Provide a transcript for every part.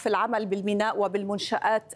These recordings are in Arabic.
وقف العمل بالميناء وبالمنشآت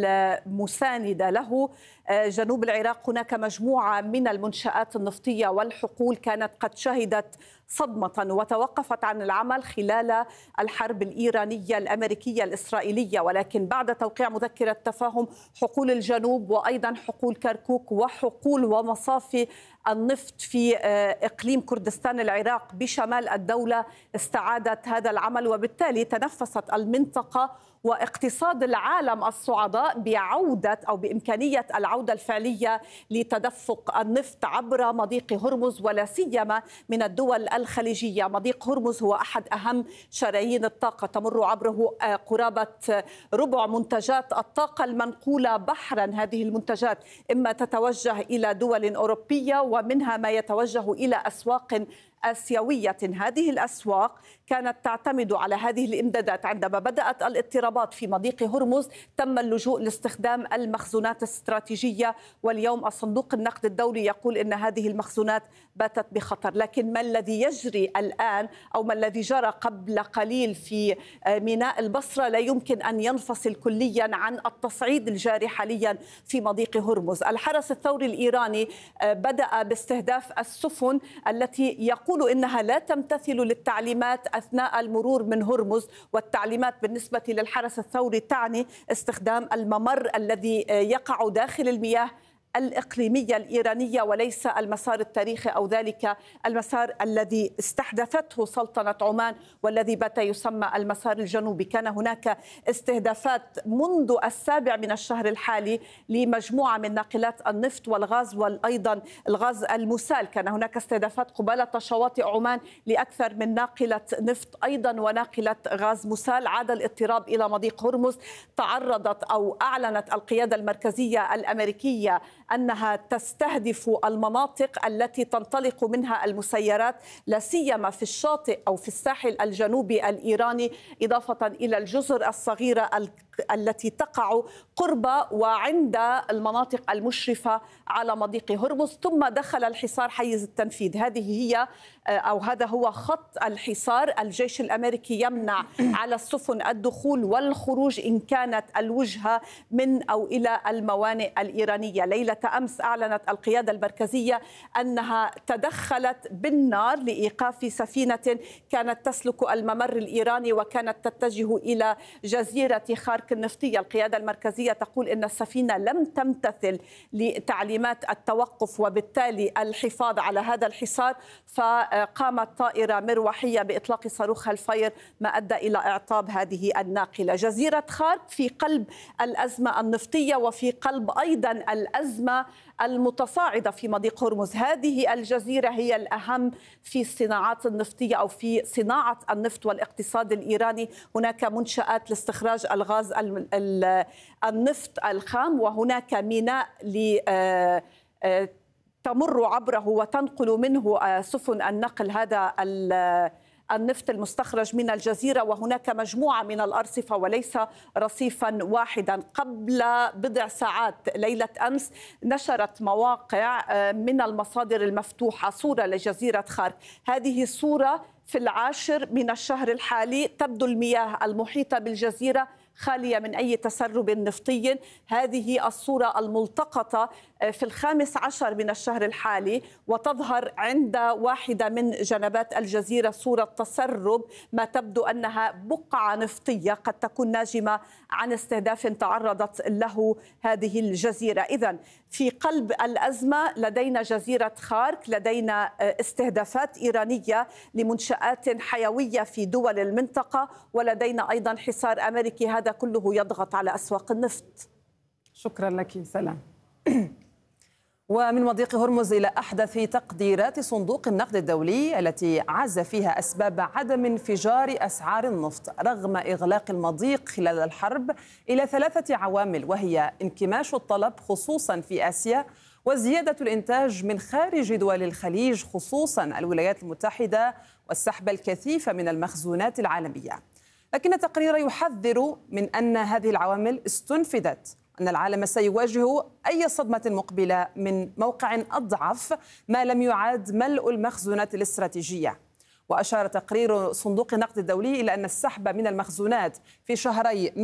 المساندة له. جنوب العراق هناك مجموعة من المنشآت النفطية والحقول كانت قد شهدت صدمة وتوقفت عن العمل خلال الحرب الإيرانية الأمريكية الإسرائيلية، ولكن بعد توقيع مذكرة تفاهم حقول الجنوب وأيضا حقول كركوك وحقول ومصافي النفط في إقليم كردستان العراق بشمال الدولة استعادت هذا العمل، وبالتالي تنفست المنطقة واقتصاد العالم الصعداء بعودة أو بإمكانية العودة الفعلية لتدفق النفط عبر مضيق هرمز، ولا سيما من الدول الخليجية. مضيق هرمز هو أحد أهم شرايين الطاقة، تمر عبره قرابة ربع منتجات الطاقة المنقولة بحرا. هذه المنتجات إما تتوجه إلى دول أوروبية ومنها ما يتوجه إلى أسواق آسيوية. هذه الأسواق كانت تعتمد على هذه الإمدادات. عندما بدأت الاضطرابات في مضيق هرمز تم اللجوء لاستخدام المخزونات الاستراتيجية، واليوم الصندوق النقد الدولي يقول إن هذه المخزونات باتت بخطر. لكن ما الذي يجري الآن أو ما الذي جرى قبل قليل في ميناء البصرة لا يمكن أن ينفصل كليا عن التصعيد الجاري حاليا في مضيق هرمز. الحرس الثوري الإيراني بدأ باستهداف السفن التي يقول إنها لا تمتثل للتعليمات أثناء المرور من هرمز، والتعليمات بالنسبة للحرس الثوري تعني استخدام الممر الذي يقع داخل المياه الإقليمية الإيرانية وليس المسار التاريخي أو ذلك المسار الذي استحدثته سلطنة عمان والذي بات يسمى المسار الجنوبي. كان هناك استهدافات منذ 7 من الشهر الحالي لمجموعة من ناقلات النفط والغاز وأيضا الغاز المسال. كان هناك استهدافات قبالة شواطئ عمان لأكثر من ناقلة نفط أيضا وناقلة غاز مسال. عاد الاضطراب إلى مضيق هرمز. تعرضت أو أعلنت القيادة المركزية الأمريكية أنها تستهدف المناطق التي تنطلق منها المسيرات، لا سيما في الشاطئ أو في الساحل الجنوبي الإيراني، إضافة إلى الجزر الصغيرة التي تقع قرب وعند المناطق المشرفة على مضيق هرمز. ثم دخل الحصار حيز التنفيذ. هذه هي أو هذا هو خط الحصار. الجيش الأمريكي يمنع على السفن الدخول والخروج إن كانت الوجهة من أو إلى الموانئ الإيرانية. ليلة أمس أعلنت القيادة المركزية أنها تدخلت بالنار لإيقاف سفينة كانت تسلك الممر الإيراني وكانت تتجه إلى جزيرة خارك النفطية. القيادة المركزية تقول إن السفينة لم تمتثل لتعليمات التوقف وبالتالي الحفاظ على هذا الحصار، فقامت طائرة مروحية بإطلاق صاروخ الفاير ما أدى إلى إعطاب هذه الناقلة. جزيرة خارك في قلب الأزمة النفطية وفي قلب أيضا الأزمة المتصاعدة في مضيق هرمز. هذه الجزيرة هي الأهم في الصناعات النفطية أو في صناعة النفط والاقتصاد الإيراني. هناك منشآت لاستخراج الغاز النفط الخام، وهناك ميناء تمر عبره وتنقل منه سفن النقل هذا النفط المستخرج من الجزيرة، وهناك مجموعة من الأرصفة وليس رصيفا واحدا. قبل بضع ساعات ليلة أمس نشرت مواقع من المصادر المفتوحة صورة لجزيرة خارك. هذه الصورة في 10 من الشهر الحالي. تبدو المياه المحيطة بالجزيرة خالية من أي تسرب نفطي. هذه الصورة الملتقطة في 15 من الشهر الحالي، وتظهر عند واحدة من جنبات الجزيرة صورة تسرب ما تبدو أنها بقعة نفطية قد تكون ناجمة عن استهداف تعرضت له هذه الجزيرة. إذن في قلب الأزمة لدينا جزيرة خارك، لدينا استهدافات إيرانية لمنشآت حيوية في دول المنطقة، ولدينا أيضا حصار أمريكي. هذا كله يضغط على أسواق النفط. شكرا لك سلام. ومن مضيق هرمز إلى أحدث تقديرات صندوق النقد الدولي التي عز فيها أسباب عدم انفجار أسعار النفط رغم إغلاق المضيق خلال الحرب إلى 3 عوامل، وهي انكماش الطلب خصوصا في آسيا، وزيادة الإنتاج من خارج دول الخليج خصوصا الولايات المتحدة، والسحب الكثيف من المخزونات العالمية. لكن التقرير يحذر من أن هذه العوامل استنفذت، أن العالم سيواجه أي صدمة مقبلة من موقع أضعف ما لم يعاد ملء المخزونات الاستراتيجية. وأشار تقرير صندوق النقد الدولي إلى أن السحب من المخزونات في شهري